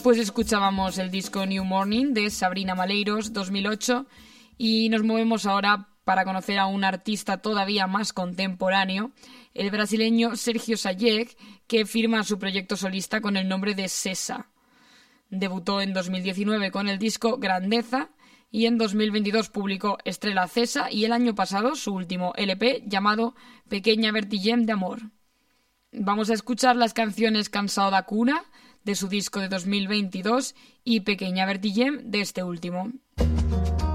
pues escuchábamos el disco New Morning de Sabrina Malheiros, 2008, y nos movemos ahora para conocer a un artista todavía más contemporáneo, el brasileño Sergio Sayeg, que firma su proyecto solista con el nombre de Sesa. Debutó en 2019 con el disco Grandeza y en 2022 publicó Estrella Cesa y el año pasado su último LP llamado Pequeña Vertigem de Amor. Vamos a escuchar las canciones Cansado da Cuna de su disco de 2022 y Pequeña Vertigem de este último.